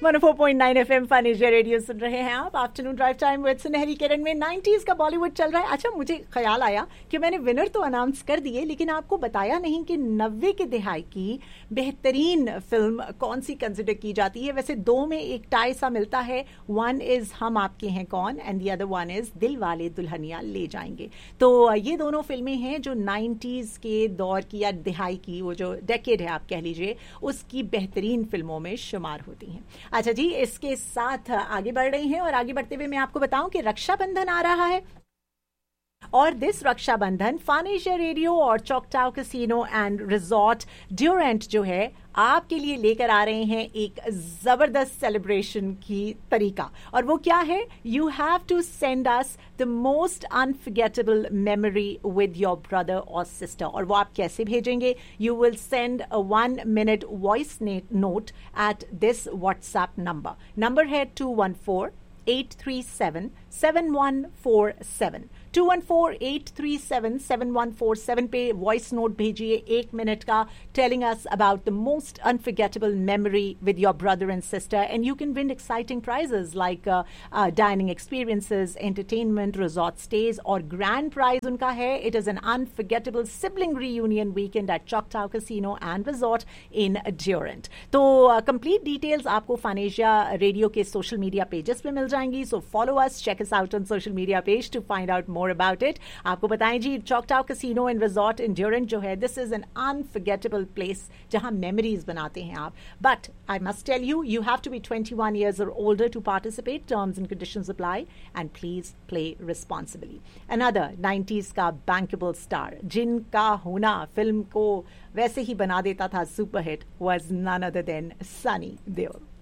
104.9 FM fun Asia radio सुन रहे हैं आप। आफ्टरनून ड्राइव टाइम विद सुनहरी किरण में 90s का बॉलीवुड चल रहा है। अच्छा, मुझे ख्याल आया कि मैंने विनर तो अनाउंस कर दिए, लेकिन आपको बताया नहीं कि 90 के दिहाई की बेहतरीन फिल्म कौन सी कंसिडर की जाती है। वैसे दो में एक टाई सा मिलता है, वन इज हम आपके हैं कौन and the other one is दिल वाले दुल्हनिया ले जाएंगे। तो ये दोनों फिल्में हैं जो 90s के दौर की या दिहाई की, वो जो डेकेड है आप कह लीजिए, उसकी बेहतरीन फिल्मों में शुमार होती हैं। अच्छा जी, इसके साथ आगे बढ़ रही हैं और आगे बढ़ते हुए मैं आपको बताऊं कि रक्षाबंधन आ रहा है और this Rakshabandhan fun Asia radio और चॉकटाओ कैसीनो एंड रिजॉर्ट ड्यूरेंट जो है आपके लिए लेकर आ रहे हैं एक जबरदस्त सेलिब्रेशन की तरीका। और वो क्या है? You have to send us the most unforgettable memory with your brother और सिस्टर। और वो आप कैसे भेजेंगे? You will send a 1 minute voice note at this WhatsApp number है 214-837-7147 214-837-7147 पे वॉइस नोट भेजिए 1 minute का, telling us about the most unforgettable memory with your brother and sister and you can win exciting prices like dining experiences, entertainment, resort stage और grand prize उनका है, it is an unforgettable sibling reunion weekend at चॉकटाओ casino and resort in Durand. तो complete details आपको fun Asia radio के social media pages पे मिल जाएंगी। So follow us, check us out on social media page to find out more about it। आपको बताएं जी, चॉकटाओ casino and resort in Durand जो है, this is an unforgettable place जहां memories बनाते हैं आप। But I must tell you, you have to be 21 years or older to participate. Terms and conditions apply and please play responsibly. Another 90s का bankable star जिनका होना film को वैसे ही बना देता था superhit was none other than Sunny Deol।